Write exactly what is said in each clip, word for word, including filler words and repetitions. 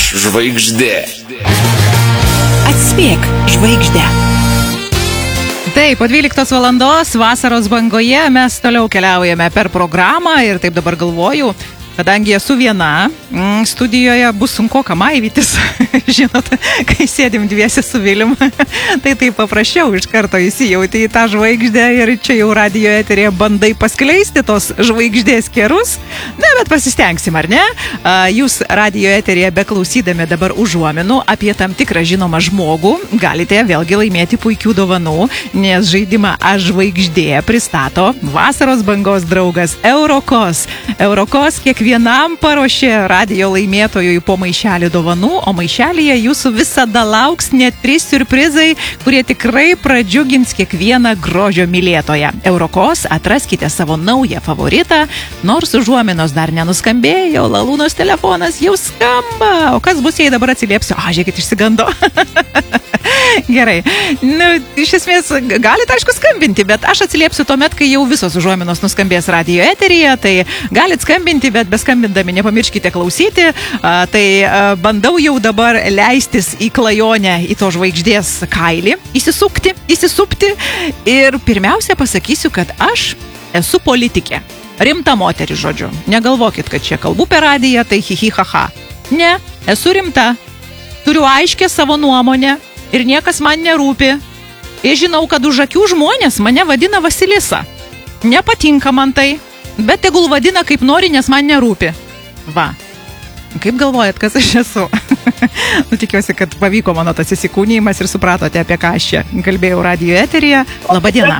žvaigždė. Atspėk žvaigždę. Taip, po dvyliktos valandos vasaros bangoje mes toliau keliaujame per programą ir taip dabar galvoju, kadangi esu viena, studijoje bus sunkoka maivytis, žinot, kai sėdim dviesi su Vilium, tai taip paprasčiau iš karto įsijauti į tą žvaigždę ir čia jau radijo eterėje bandai paskleisti tos žvaigždės kerus, ne, bet pasistengsim, ar ne? Jūs radijo eterėje beklausydami dabar užuominų apie tam tikrą žinomą žmogų, galite vėlgi laimėti puikių dovanų, nes žaidimą Aš žvaigždė pristato vasaros bangos draugas Eurokos. Eurokos kiekvieną Vienam paruošė radijo laimėtojui po maišelį dovanų, o maišelyje jūsų visada lauks net trys siurprizai, kurie tikrai pradžiugins kiekvieną grožio mylėtoją. Eurokos atraskite savo naują favoritą, nors užuominos dar nenuskambėjo, Lalūnos telefonas jau skamba. O kas bus, jei dabar atsiliepsiu? A, žiūrėkit, išsigando. Gerai. Nu, iš esmės, galite, aišku, skambinti, bet aš atsiliepsiu tuomet, kai jau visos užuominos nuskambės radijo eteryje, tai galite skambinti, bet beskambindami nepamirškite klausyti. A, tai a, bandau jau dabar leistis į klajonę, į to žvaigždės kailį, įsisukti, įsisupti ir pirmiausia pasakysiu, kad aš esu politikė. Rimta moteris, žodžiu. Negalvokit, kad čia kalbu per radiją, tai hihi haha. Ne, esu rimta. Turiu aiškę savo nuomonę. Ir niekas man nerūpi. Ir žinau, kad už akių žmonės mane vadina Vasilisa. Nepatinka man tai, bet tegul vadina kaip nori, nes man nerūpi. Va. Kaip galvojat, kas aš esu? Nu, tikiuosi, kad pavyko mano tas įsikūnijimas ir supratote, apie ką aš čia kalbėjau radijo eteryje. Labadiena.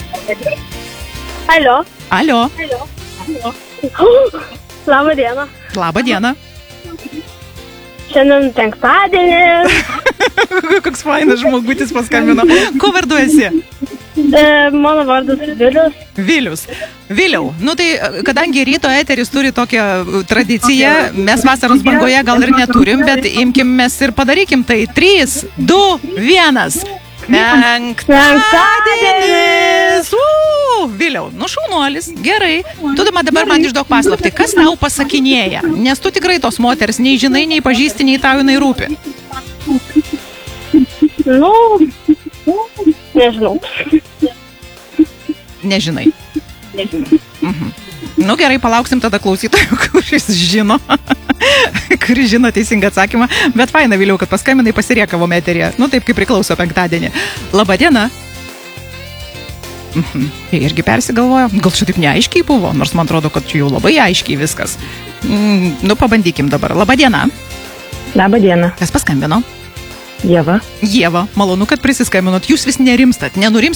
Alio. Alio. Alio. Labadiena. Labadiena. Šiandien penktadienis. Koks fainas žmogutis paskambino. Ko vardu esi? E, mano vardas Vilius. Vilius. Viliau, nu tai kadangi ryto eteris turi tokią tradiciją, mes vasaros bangoje gal ir neturim, bet imkim mes ir padarykim tai. trys, du, vienas. Penktadienis. Uuu, Viliau, nu šaunuolis, gerai. Tu dabar man išduok paslaptį, kas tau pasakinėja, nes tu tikrai tos moters nei žinai, nei pažįsti, nei tau jinai rūpi. Nu, nežinau. Nežinai. Nežinau. Mhm. Nu gerai, palauksim tada klausytojų, kuris žino, kuris žino teisingą atsakymą, bet faina, Viliau, kad paskambinai pasiriekavom eteryje, nu taip kaip priklauso penktadienį. Labadiena. Mhm. Irgi persigalvojo, gal čia taip neaiškiai buvo, nors man atrodo, kad čia jau labai aiškiai viskas. Mm, nu pabandykim dabar. Labadiena. Labadiena. Kas paskambino? Ieva. Ieva, malonu, kad prisiskambinot. Jūs vis nerimstat, nenurims